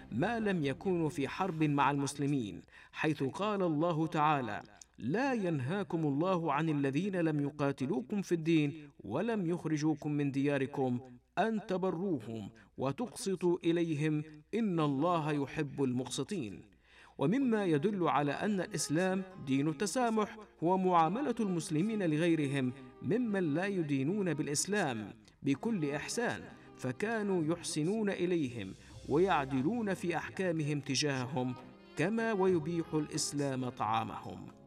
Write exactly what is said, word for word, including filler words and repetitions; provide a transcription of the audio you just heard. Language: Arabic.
ما لم يكونوا في حرب مع المسلمين، حيث قال الله تعالى: لا ينهاكم الله عن الذين لم يقاتلوكم في الدين ولم يخرجوكم من دياركم أن تبروهم وتقسطوا إليهم إن الله يحب المقسطين. ومما يدل على أن الإسلام دين التسامح هو معاملة المسلمين لغيرهم ممن لا يدينون بالإسلام بكل إحسان، فكانوا يحسنون إليهم ويعدلون في أحكامهم تجاههم، كما ويبيح الإسلام طعامهم.